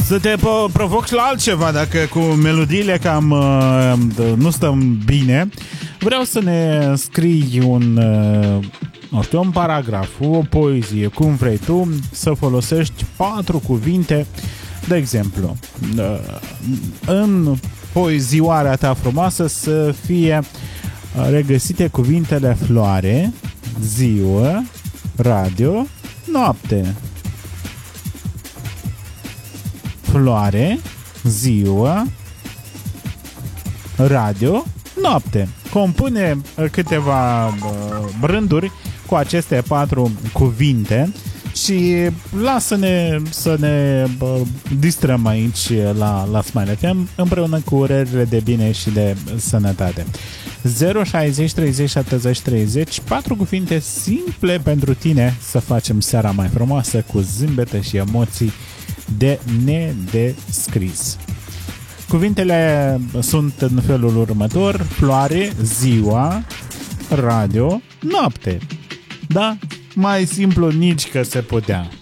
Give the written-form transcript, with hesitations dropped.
Să te provoc și la altceva, dacă cu melodiile cam nu stăm bine. Vreau să ne scrii un paragraf, o poezie, cum vrei tu, să folosești 4 cuvinte. De exemplu, în poezioarea ta frumoasă să fie regăsite cuvintele floare, ziua, radio, noapte. Floare, ziua, radio, noapte. Compune câteva rânduri cu aceste 4 cuvinte și lasă-ne să ne distrăm aici la Smile FM împreună cu urările de bine și de sănătate. 060 30 70 30, 4 cuvinte simple pentru tine să facem seara mai frumoasă cu zâmbete și emoții de nedescris. Cuvintele sunt în felul următor: floare, ziua, radio, noapte. Da? Mai simplu nici că se putea.